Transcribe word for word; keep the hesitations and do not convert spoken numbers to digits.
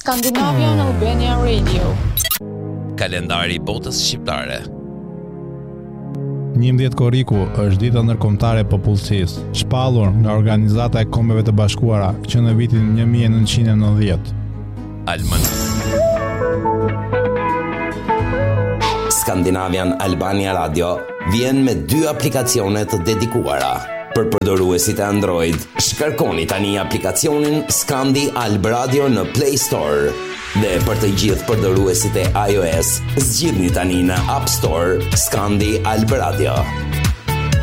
Scandinavian Albania Radio. Kalendari i botës shqiptare. njëmbëdhjetë korriku është dita ndërkombëtare e popullsisë, shpallur nga Organizata e Kombeve të Bashkuara që në vitin një mijë e nëntëqind e nëntëdhjetë. Alman. Scandinavian Albania Radio vjen me dy aplikacione të dedikuara. Për përdoruesit e Android, shkarkoni tani aplikacionin Scandi Alb Radio në Play Store. Dhe për të gjithë përdoruesit e iOS, zgjidhni tani në App Store Scandi Alb Radio.